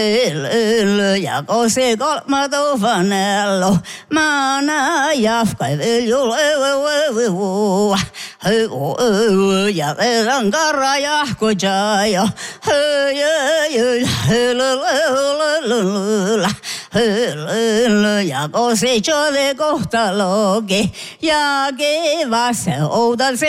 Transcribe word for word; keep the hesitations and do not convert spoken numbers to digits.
Ja kose kolmato fanello, mana jafka veljul ööööööö. Ja velan karra jahko jaja, ja kose jode kohtaloke, ja kevassa oudan se